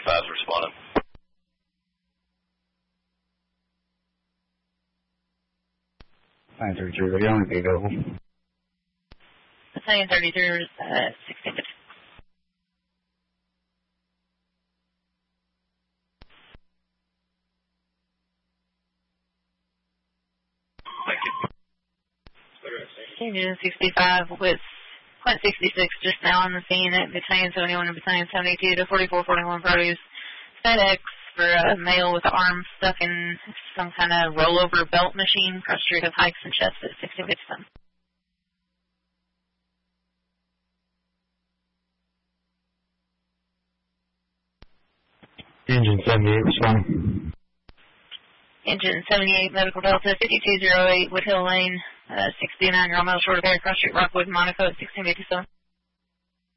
935's responding. Battalion 33, will you only be available? Battalion 33 is 16. Thank you. Engine 65 with Plant 66 just now on the scene at Battalion 71 and Battalion 72 to 4441 produce FedEx for a male with the arm stuck in some kind of rollover belt machine, cross street of Hikes and Chest at 16 Victim. Engine 78, responding. Engine 78, Medical Delta 5208, Woodhill Lane, 69, you're almost short of air, cross street Rockwood, Monaco at 1657.